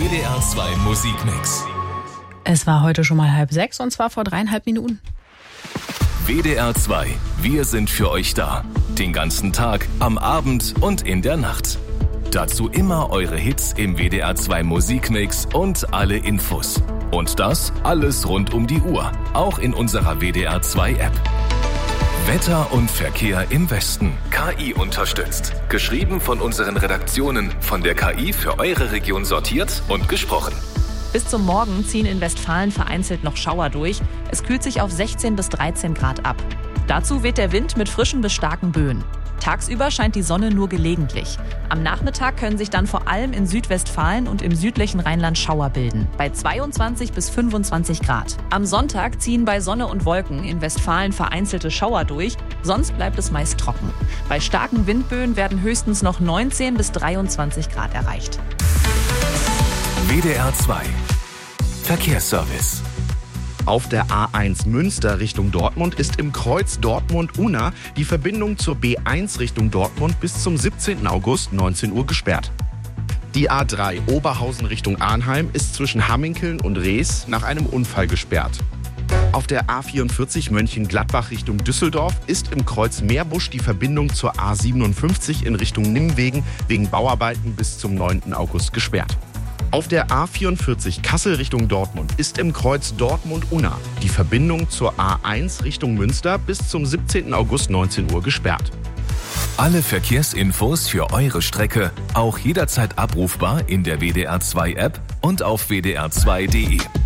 WDR 2 Musikmix. Es war heute schon mal 5:30 und zwar vor 3,5 Minuten. WDR 2, wir sind für euch da. Den ganzen Tag, am Abend und in der Nacht. Dazu immer eure Hits im WDR 2 Musikmix und alle Infos. Und das alles rund um die Uhr, auch in unserer WDR 2 App. Wetter und Verkehr im Westen. KI unterstützt. Geschrieben von unseren Redaktionen, von der KI für eure Region sortiert und gesprochen. Bis zum Morgen ziehen in Westfalen vereinzelt noch Schauer durch. Es kühlt sich auf 16 bis 13 Grad ab. Dazu weht der Wind mit frischen bis starken Böen. Tagsüber scheint die Sonne nur gelegentlich. Am Nachmittag können sich dann vor allem in Südwestfalen und im südlichen Rheinland Schauer bilden, bei 22 bis 25 Grad. Am Sonntag ziehen bei Sonne und Wolken in Westfalen vereinzelte Schauer durch, sonst bleibt es meist trocken. Bei starken Windböen werden höchstens noch 19 bis 23 Grad erreicht. WDR 2 Verkehrsservice. Auf der A1 Münster Richtung Dortmund ist im Kreuz Dortmund-Unna die Verbindung zur B1 Richtung Dortmund bis zum 17. August 19 Uhr gesperrt. Die A3 Oberhausen Richtung Arnheim ist zwischen Hamminkeln und Rees nach einem Unfall gesperrt. Auf der A44 Mönchengladbach Richtung Düsseldorf ist im Kreuz Meerbusch die Verbindung zur A57 in Richtung Nimwegen wegen Bauarbeiten bis zum 9. August gesperrt. Auf der A44 Kassel Richtung Dortmund ist im Kreuz Dortmund-Unna die Verbindung zur A1 Richtung Münster bis zum 17. August 19 Uhr gesperrt. Alle Verkehrsinfos für eure Strecke auch jederzeit abrufbar in der WDR 2 App und auf wdr2.de.